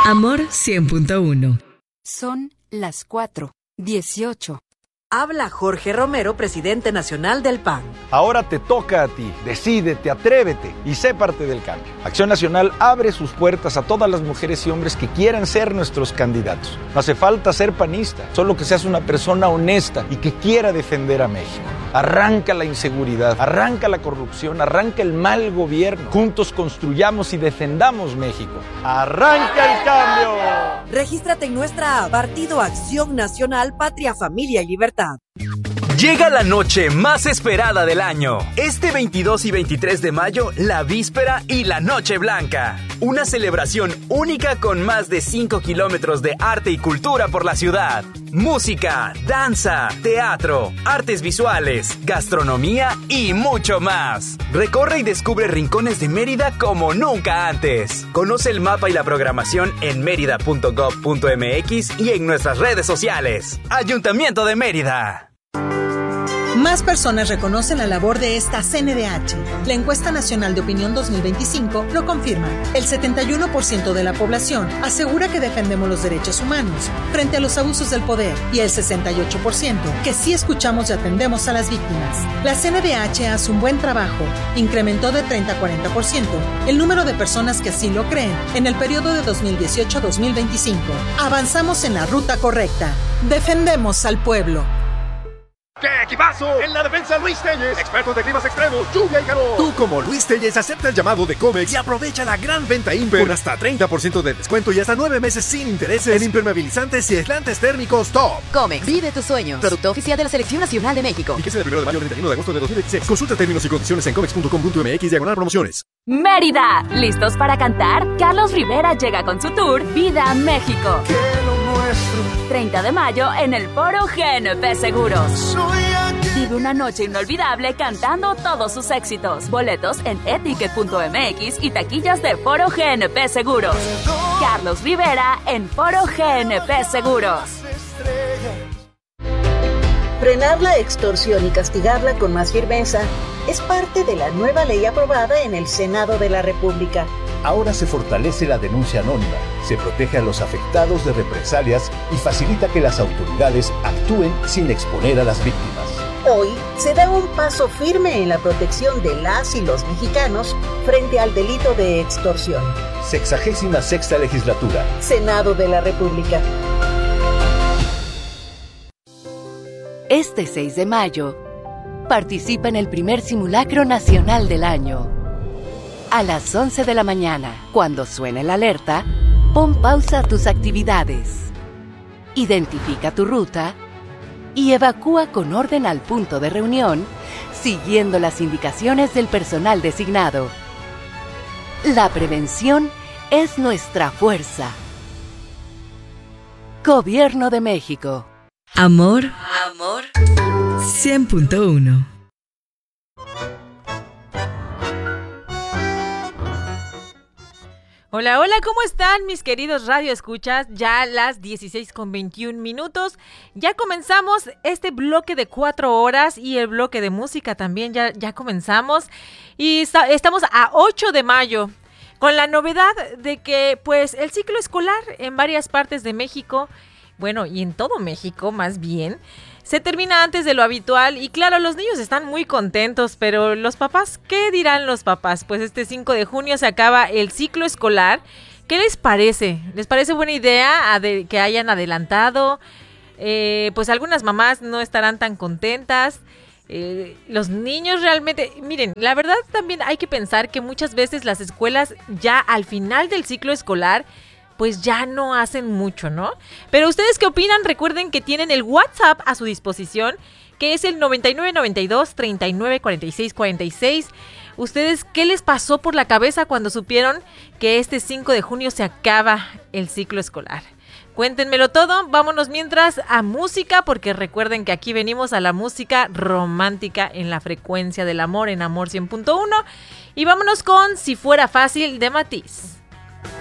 Amor 100.1. Son las 4:18. Habla Jorge Romero, presidente nacional del PAN. Ahora te toca a ti. Decídete, atrévete y sé parte del cambio. Acción Nacional abre sus puertas a todas las mujeres y hombres que quieran ser nuestros candidatos. No hace falta ser panista, solo que seas una persona honesta y que quiera defender a México. Arranca la inseguridad, arranca la corrupción, arranca el mal gobierno. Juntos construyamos y defendamos México. ¡Arranca el cambio! Regístrate en nuestra app Partido Acción Nacional, Patria, Familia y Libertad. Llega la noche más esperada del año. Este 22 y 23 de mayo, la víspera y la Noche Blanca. Una celebración única con más de 5 kilómetros de arte y cultura por la ciudad. Música, danza, teatro, artes visuales, gastronomía y mucho más. Recorre y descubre rincones de Mérida como nunca antes. Conoce el mapa y la programación en merida.gov.mx y en nuestras redes sociales. Ayuntamiento de Mérida. Más personas reconocen la labor de esta CNDH. La encuesta nacional de opinión 2025 lo confirma. El 71% de la población asegura que defendemos los derechos humanos frente a los abusos del poder y el 68% que sí escuchamos y atendemos a las víctimas. La CNDH hace un buen trabajo. Incrementó de 30 a 40% el número de personas que así lo creen en el periodo de 2018 a 2025. Avanzamos en la ruta correcta. Defendemos al pueblo. ¡Qué equipazo! En la defensa, Luis Telles, expertos de climas extremos, lluvia y calor. Tú, como Luis Telles, acepta el llamado de Comex y aprovecha la gran venta Imper con hasta 30% de descuento y hasta 9 meses sin intereses en impermeabilizantes y aislantes térmicos top. Comex, vive tus sueños. Producto oficial de la Selección Nacional de México. Fíjese del 1 de mayo al 31 de agosto de 2016. Consulta términos y condiciones en comex.com.mx/promociones. Mérida, ¿listos para cantar? Carlos Rivera llega con su tour Vida México. 30 de mayo en el Foro GNP Seguros. Vive una noche inolvidable cantando todos sus éxitos. Boletos en eticket.mx y taquillas de Foro GNP Seguros. Carlos Rivera en Foro GNP Seguros. Frenar la extorsión y castigarla con más firmeza es parte de la nueva ley aprobada en el Senado de la República. Ahora se fortalece la denuncia anónima, se protege a los afectados de represalias y facilita que las autoridades actúen sin exponer a las víctimas. Hoy se da un paso firme en la protección de las y los mexicanos frente al delito de extorsión. 66ª Legislatura. Senado de la República. Este 6 de mayo, participa en el primer simulacro nacional del año. A las 11 de la mañana, cuando suene la alerta, pon pausa a tus actividades. Identifica tu ruta y evacúa con orden al punto de reunión, siguiendo las indicaciones del personal designado. La prevención es nuestra fuerza. Gobierno de México. Amor 100.1. Hola, hola, ¿cómo están mis queridos radioescuchas? Ya las 16:21. Ya comenzamos este bloque de 4 horas y el bloque de música también ya comenzamos. Y estamos a 8 de mayo con la novedad de que pues el ciclo escolar en varias partes de México, bueno, y en todo México más bien, se termina antes de lo habitual y claro, los niños están muy contentos, pero los papás, ¿qué dirán los papás? Pues este 5 de junio se acaba el ciclo escolar. ¿Qué les parece? ¿Les parece buena idea que hayan adelantado? Pues algunas mamás no estarán tan contentas. Los niños realmente, miren, la verdad también hay que pensar que muchas veces las escuelas ya al final del ciclo escolar pues ya no hacen mucho, ¿no? Pero ¿ustedes qué opinan? Recuerden que tienen el WhatsApp a su disposición, que es el 9992-394646. ¿Ustedes qué les pasó por la cabeza cuando supieron que este 5 de junio se acaba el ciclo escolar? Cuéntenmelo todo, vámonos mientras a música, porque recuerden que aquí venimos a la música romántica en la frecuencia del amor, en Amor 100.1. Y vámonos con Si Fuera Fácil de Matiz.